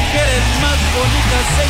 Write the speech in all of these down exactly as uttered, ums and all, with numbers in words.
mujeres más bonitas se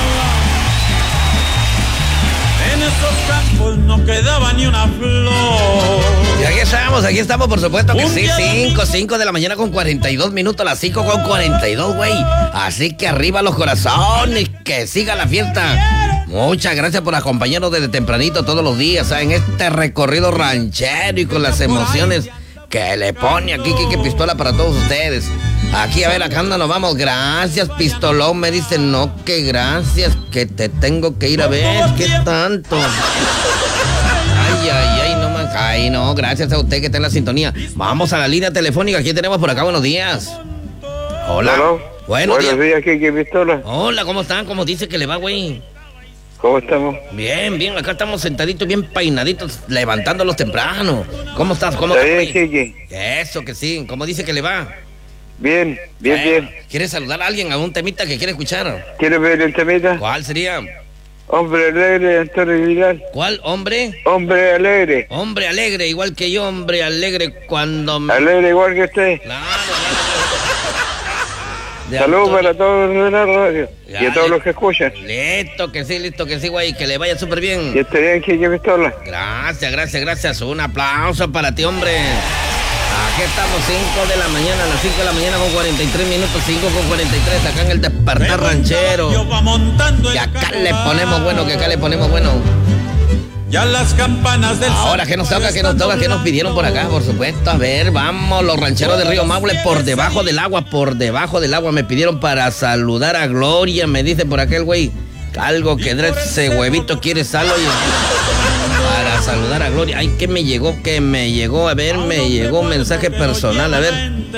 llevaba. En esos campos no quedaba ni una flor. Y aquí estamos, aquí estamos, por supuesto que sí, cinco, cinco de la mañana con cuarenta y dos minutos, las cinco con cuarenta y dos, güey. Así que arriba los corazones, que siga la fiesta. Muchas gracias por acompañarnos desde tempranito todos los días, ¿eh? En este recorrido ranchero y con las emociones que le pone aquí Quique Pistola para todos ustedes. Aquí, a ver, acá nos vamos. Gracias, Pistolón. Me dicen, no, que gracias, que te tengo que ir a ver. ¿Qué tanto? Ay, ay, ay, no me... Ay, no, gracias a usted que está en la sintonía. Vamos a la línea telefónica. ¿Quién tenemos por acá? Buenos días. Hola. Hello. Buenos, Buenos días, Quique Pistola. Hola, ¿cómo están? ¿Cómo dice que le va, güey? ¿Cómo estamos? Bien, bien, acá estamos sentaditos, bien peinaditos, levantándolos temprano. ¿Cómo estás? ¿Cómo ¿Está estás, bien, güey? Quique? Eso que sí, ¿cómo dice que le va? Bien, bien, Eh, bien. ¿Quieres saludar a alguien, a un temita que quiere escuchar? ¿Quieres ver el temita? ¿Cuál sería? Hombre alegre, Antonio Vidal. ¿Cuál? ¿Hombre? Hombre alegre. Hombre alegre, igual que yo, hombre alegre cuando me... Alegre igual que usted. Claro, claro. De Saludos Antonio. para todos los de la radio. Ya, Y a todos li- los que escuchan. Listo, que sí, listo, que sí, güey, que le vaya súper bien. Y esté bien, Quique Pistola. Gracias, gracias, gracias. Un aplauso para ti, hombre. Aquí estamos, cinco de la mañana, a las cinco de la mañana con cuarenta y tres minutos, cinco con cuarenta y tres, acá en el Despertar Ranchero. Y acá le ponemos bueno, que acá le ponemos bueno. Ya las campanas del Ahora, ¿qué nos toca? ¿Qué nos toca? ¿Qué nos pidieron por acá? Por supuesto, a ver, vamos, los rancheros de Río Maule, por debajo del agua, por debajo del agua. Me pidieron para saludar a Gloria, me dice por aquel güey, algo que ese huevito quiere salvo y... Para saludar a Gloria. Ay, ¿qué me llegó? ¿Qué me llegó? A ver, me llegó un mensaje personal, a ver.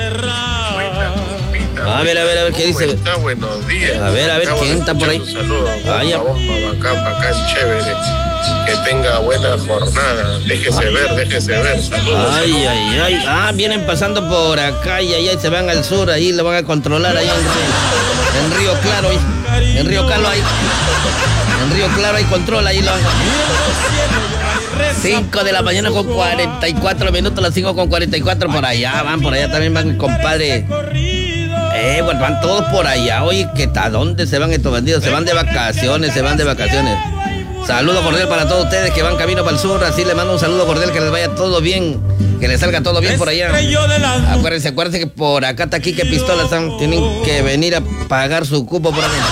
A ver, a ver, a ver, ¿qué dice? Está, buenos días. A ver, a ver, Acabo ¿quién de está por ahí? escuchar tu saludo. Vaya. Bomba, bomba, bacán, bacán, chévere. Que tenga buena jornada. Déjese ver, déjese ver. Saludos. Ay, saludos. ay, ay. Ah, vienen pasando por acá y allá y se van al sur, ahí lo van a controlar ahí en, en Río Claro. Ahí. En Río Claro hay. En Río Claro hay control, ahí lo van a... cinco de la mañana con cuarenta y cuatro minutos, las cinco con cuarenta y cuatro por allá, van por allá también van, compadre. Eh, bueno, van todos por allá. Oye, ¿qué ¿a dónde se van estos bandidos? Se van de vacaciones, se van de vacaciones. Saludo cordial para todos ustedes que van camino para el sur. Así les mando un saludo cordial, que les vaya todo bien, que les salga todo bien por allá. Acuérdense, acuérdense que por acá está Quique Pistola, están, tienen que venir a pagar su cupo por acá.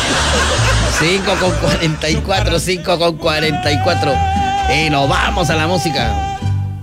cinco con cuarenta y cuatro, cinco con cuarenta y cuatro. Y nos vamos a la música.